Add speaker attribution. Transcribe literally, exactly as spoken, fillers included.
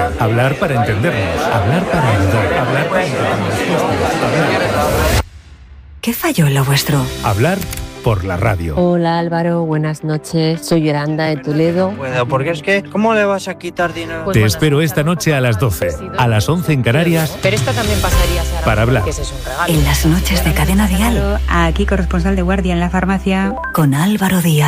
Speaker 1: Vida. Hablar para entendernos. Hablar para ayudar. Hablar para encontrar.
Speaker 2: ¿Qué falló en lo vuestro?
Speaker 1: Hablar por la radio.
Speaker 3: Hola Álvaro, buenas noches. Soy Yolanda de Toledo.
Speaker 4: Bueno, porque es que, ¿cómo le vas a quitar dinero?
Speaker 1: Te espero esta noche a las doce, a las once en Canarias.
Speaker 3: Pero esto también pasaría, Sara,
Speaker 1: para hablar.
Speaker 3: que ese es un regalo.
Speaker 2: En las noches de Cadena Dial.
Speaker 5: Aquí corresponsal de guardia en la farmacia.
Speaker 2: Con Álvaro Díaz.